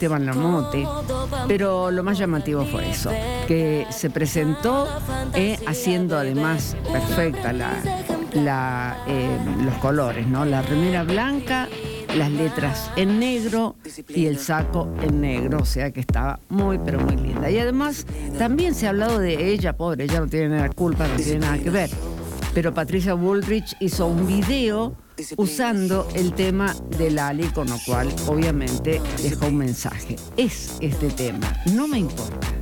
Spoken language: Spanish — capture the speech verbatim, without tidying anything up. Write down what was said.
Esteban Lamote, pero lo más llamativo fue eso, que se presentó eh, haciendo además perfecta la, la, eh, los colores, ¿no? La remera blanca, las letras en negro y el saco en negro, o sea que estaba muy, pero muy linda. Y además también se ha hablado de ella, pobre, ella no tiene nada de culpa, no tiene nada que ver, pero Patricia Bullrich hizo un video usando el tema de Lali, con lo cual obviamente dejó un mensaje. Es este tema, no me importa.